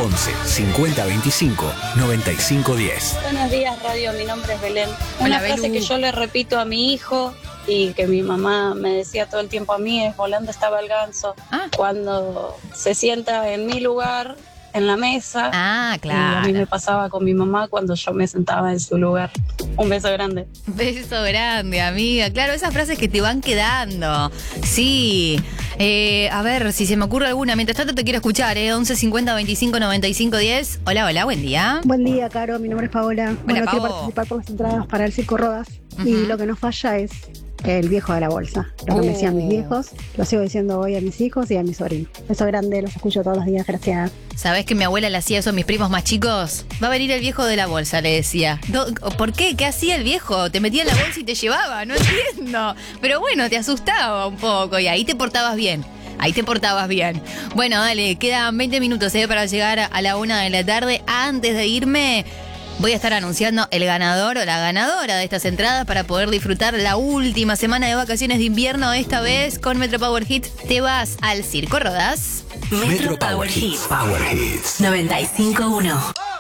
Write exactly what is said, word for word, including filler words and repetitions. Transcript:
once cincuenta veinticinco noventa y cinco diez. Buenos días, radio. Mi nombre es Belén. Una Hola, frase Belu. que yo le repito a mi hijo y que mi mamá me decía todo el tiempo a mí es: volando estaba el ganso. Ah. Cuando se sienta en mi lugar, en la mesa. Ah, Y a mí me claro. pasaba con mi mamá cuando yo me sentaba en su lugar. Un beso grande. Beso grande, amiga. Claro, esas frases que te van quedando. Sí. Eh, a ver, si se me ocurre alguna. Mientras tanto te quiero escuchar, ¿eh? once cincuenta veinticinco noventa y cinco diez. Hola, hola, buen día. Buen día, Caro. Mi nombre es Paola. Bueno, Pavo. quiero participar por las entradas para el Circo Rodas. Ujú. Y lo que no falla es el viejo de la bolsa. Lo que me decían mis Uh. viejos, lo sigo diciendo hoy a mis hijos y a mis sobrinos. Beso grande, los escucho todos los días. Gracias. ¿Sabés que mi abuela le hacía eso a mis primos más chicos? Va a venir el viejo de la bolsa, le decía. No, ¿por qué? ¿Qué hacía el viejo? Te metía en la bolsa y te llevaba, no entiendo. Pero bueno, te asustaba un poco y ahí te portabas bien. Ahí te portabas bien. Bueno, dale, quedan veinte minutos ¿eh? para llegar a la una de la tarde. Antes de irme, voy a estar anunciando el ganador o la ganadora de estas entradas para poder disfrutar la última semana de vacaciones de invierno. Esta vez con Metro Power Hits te vas al Circo Rodas. Metro Power Hits. Power Hits. noventa y cinco punto uno.